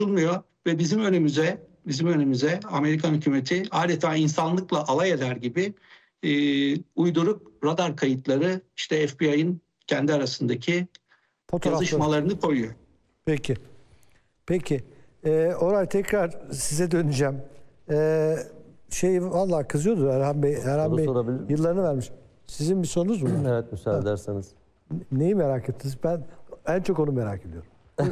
konuşulmuyor ve bizim önümüze Amerikan hükümeti adeta insanlıkla alay eder gibi uydurup radar kayıtları, işte FBI'nin kendi arasındaki yazışmalarını koyuyor. Peki. Peki. Oray, tekrar size döneceğim. Vallahi kızıyordu Erhan Bey. Erhan Bey yıllarını vermiş. Sizin bir sorunuz mu? Evet, müsaade ederseniz. Neyi merak ettiniz? Ben en çok onu merak ediyorum.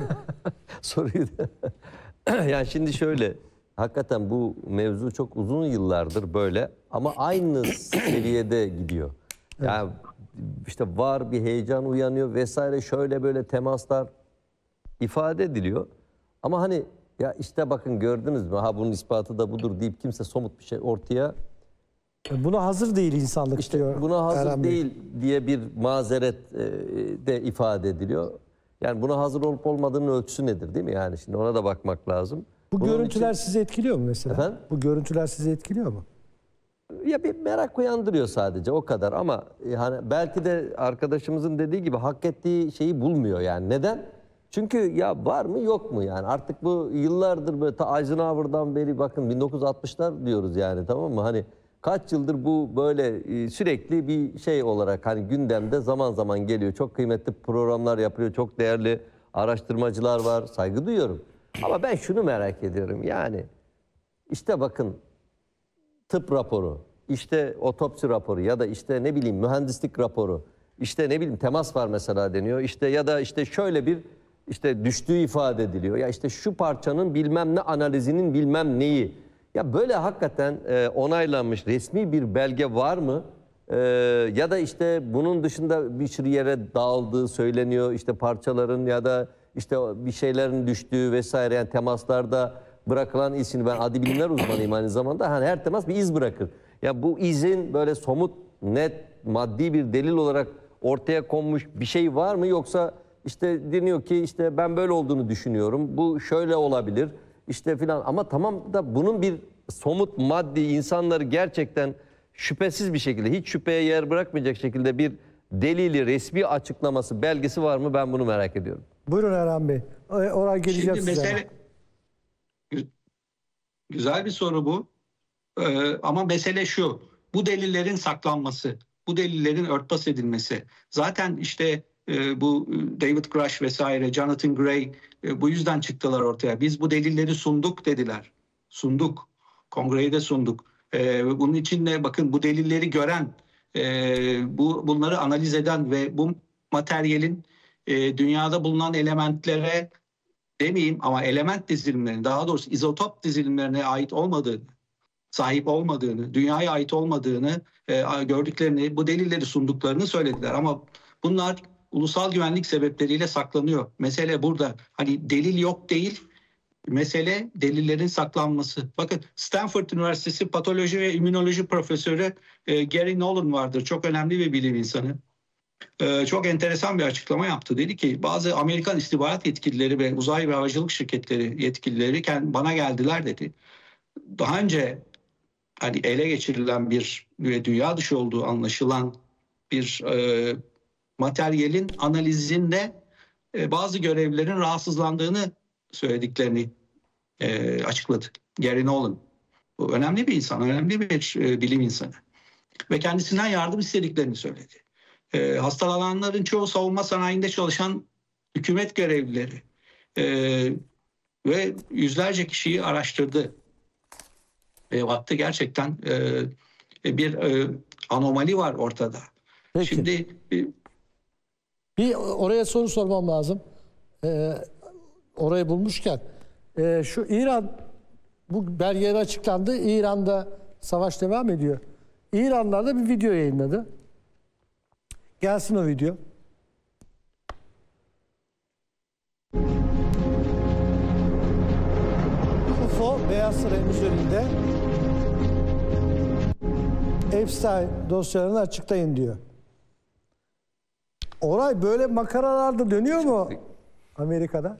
Soruyu da. Yani şimdi şöyle, hakikaten bu mevzu çok uzun yıllardır böyle ama aynı seviyede gidiyor. Yani işte var bir heyecan uyanıyor vesaire, şöyle böyle temaslar ifade ediliyor. Ama hani ya işte bakın gördünüz mü, ha bunun ispatı da budur deyip kimse somut bir şey ortaya... Buna hazır değil insanlık işte diyor. Buna hazır Erhan değil Bey diye bir mazeret de ifade ediliyor. Yani buna hazır olup olmadığının ölçüsü nedir, değil mi? Yani şimdi ona da bakmak lazım. Bu Bunun görüntüler için... sizi etkiliyor mu mesela? Efendim? Bu görüntüler sizi etkiliyor mu? Ya bir merak uyandırıyor sadece, o kadar. Ama hani belki de arkadaşımızın dediği gibi hak ettiği şeyi bulmuyor yani. Neden? Çünkü ya var mı yok mu yani, artık bu yıllardır böyle ta Eisenhower'dan beri, bakın 1960'lar diyoruz yani, tamam mı? Hani kaç yıldır bu böyle sürekli bir şey olarak hani gündemde zaman zaman geliyor. Çok kıymetli programlar yapıyor, çok değerli araştırmacılar var, saygı duyuyorum. Ama ben şunu merak ediyorum yani, işte bakın tıp raporu, işte otopsi raporu ya da işte ne bileyim mühendislik raporu, işte ne bileyim temas var mesela deniyor, işte ya da işte şöyle bir işte düştüğü ifade ediliyor. Ya işte şu parçanın bilmem ne analizinin bilmem neyi. Ya böyle hakikaten onaylanmış resmi bir belge var mı? Ya da işte bunun dışında bir sürü yere dağıldığı söyleniyor. İşte parçaların ya da işte bir şeylerin düştüğü vesaire, yani temaslarda bırakılan izini, ben adi bilimler uzmanıyım aynı zamanda. Hani her temas bir iz bırakır. Ya bu izin böyle somut, net, maddi bir delil olarak ortaya konmuş bir şey var mı? Yoksa işte deniyor ki işte ben böyle olduğunu düşünüyorum, bu şöyle olabilir işte filan. Ama tamam da bunun bir somut, maddi, insanları gerçekten şüphesiz bir şekilde, hiç şüpheye yer bırakmayacak şekilde bir delili, resmi açıklaması, belgesi var mı? Ben bunu merak ediyorum. Buyurun Erhan Bey. Oraya geleceğim Şimdi size. Güzel bir soru bu. Ama mesele şu: bu delillerin saklanması, bu delillerin örtbas edilmesi. Zaten işte bu David Grush vesaire, Jonathan Gray bu yüzden çıktılar ortaya. Biz bu delilleri sunduk dediler. Sunduk. Kongreye de sunduk. Bunun için de bakın, bu delilleri gören, bunları analiz eden ve bu materyalin dünyada bulunan elementlere demeyeyim ama element dizilimlerine, daha doğrusu izotop dizilimlerine ait olmadığını, sahip olmadığını, dünyaya ait olmadığını gördüklerini, bu delilleri sunduklarını söylediler. Ama bunlar ulusal güvenlik sebepleriyle saklanıyor. Mesele burada. Hani delil yok değil, mesele delillerin saklanması. Bakın, Stanford Üniversitesi Patoloji ve İmmünoloji Profesörü Gary Nolan vardır. Çok önemli bir bilim insanı. Çok enteresan bir açıklama yaptı. Dedi ki bazı Amerikan istihbarat yetkilileri ve uzay ve havacılık şirketleri yetkilileri bana geldiler dedi. Daha önce hani ele geçirilen bir ve dünya dışı olduğu anlaşılan bir materyalin analizinde bazı görevlilerin rahatsızlandığını söylediklerini açıkladı. Gary Nolan. Bu önemli bir insan, önemli bir bilim insanı. Ve kendisinden yardım istediklerini söyledi. Hastalananların çoğu savunma sanayinde çalışan hükümet görevlileri ve yüzlerce kişiyi araştırdı. Ve baktı gerçekten bir anomali var ortada. Peki. Şimdi bir oraya soru sormam lazım. Orayı bulmuşken şu İran, bu belgeler açıklandı. İran'da savaş devam ediyor. İranlılar da bir video yayınladı. Gelsin o video. UFO Beyaz Saray'ın üzerinde Epstein dosyalarını açıklayın diyor. Oray, böyle makaralarda dönüyor mu Amerika'da?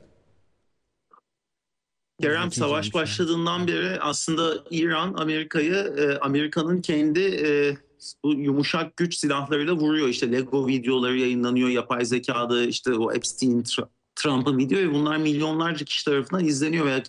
Kerem, savaş başladığından beri aslında İran Amerika'nın kendi bu yumuşak güç silahlarıyla vuruyor. İşte Lego videoları yayınlanıyor, yapay zekada işte o Epstein Trump'ın video ve bunlar milyonlarca kişi tarafından izleniyor ve